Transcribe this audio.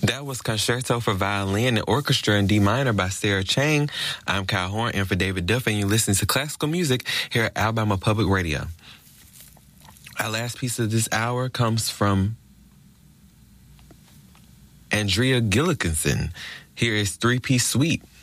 That was Concerto for Violin and Orchestra in D minor by Sarah Chang. I'm Kyle Horn, and for David Duff, and you're listening to classical music here at Alabama Public Radio. Our last piece of this hour comes from Andrea Gillikinson. Here is Three-Piece Suite.